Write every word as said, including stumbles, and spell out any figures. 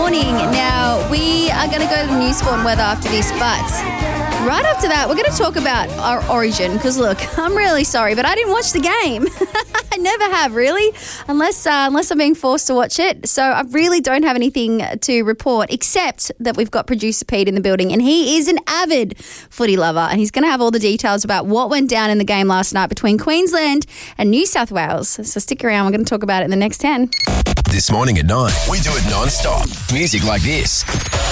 morning. Now, we are going to go to the news, sport and weather after this, but right after that, we're going to talk about our origin because, look, I'm really sorry, but I didn't watch the game. I never have, really, unless uh, unless I'm being forced to watch it. So I really don't have anything to report except that we've got producer Pete in the building, and he is an avid footy lover, and he's going to have all the details about what went down in the game last night between Queensland and New South Wales. So stick around. We're going to talk about it in the next ten. This morning at nine, we do it non-stop. Music like this.